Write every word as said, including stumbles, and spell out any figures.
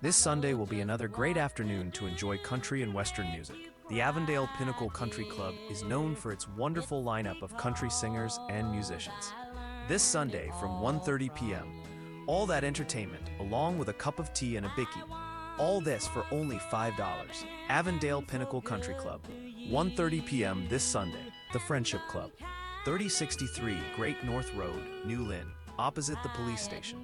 This Sunday will be another great afternoon to enjoy country and western music. The Avondale Pinnacle Country Club is known for its wonderful lineup of country singers and musicians. This Sunday from one thirty p m, all that entertainment along with a cup of tea and a bicky. All this for only five dollars. Avondale Pinnacle Country Club, one thirty p m this Sunday. The Friendship Club, thirty sixty-three Great North Road, New Lynn, opposite the police station.